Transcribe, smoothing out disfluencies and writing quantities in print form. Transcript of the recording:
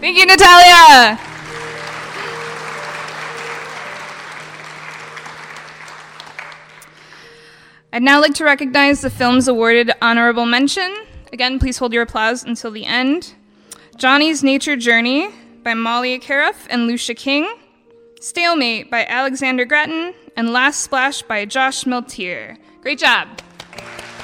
Thank you, Natalia. I'd now like to recognize the films awarded honorable mention. Again, please hold your applause until the end. Johnny's Nature Journey by Molly Cariff and Lucia King. Stalemate by Alexander Grattan. And Last Splash by Josh Miltier. Great job.